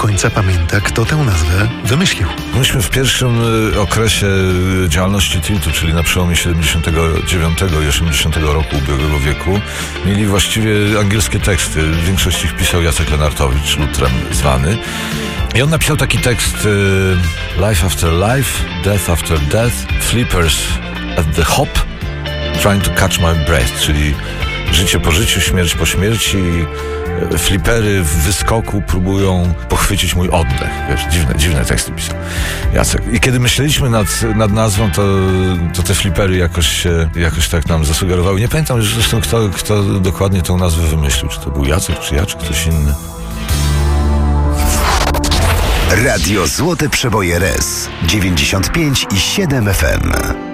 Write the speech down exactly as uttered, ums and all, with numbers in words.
końca pamięta, kto tę nazwę wymyślił. Myśmy w pierwszym okresie działalności Tiltu, czyli na przełomie siedemdziesiątego dziewiątego i osiemdziesiątego roku ubiegłego wieku, mieli właściwie angielskie teksty. Większość ich pisał Jacek Lenartowicz, Lutrem zwany. I on napisał taki tekst Life after life, death after death, flippers at the hop, trying to catch my breath, czyli życie po życiu, śmierć po śmierci, flipery w wyskoku próbują pochwycić mój oddech. Wiesz, dziwne, dziwne teksty pisał Jacek. I kiedy myśleliśmy nad, nad nazwą, to, to te flipery jakoś się, jakoś tak nam zasugerowały. Nie pamiętam już zresztą, kto, kto dokładnie tą nazwę wymyślił. Czy to był Jacek, czy ja, czy ktoś inny. Radio Złote Przeboje R E S dziewięćdziesiąt pięć i siedem F M.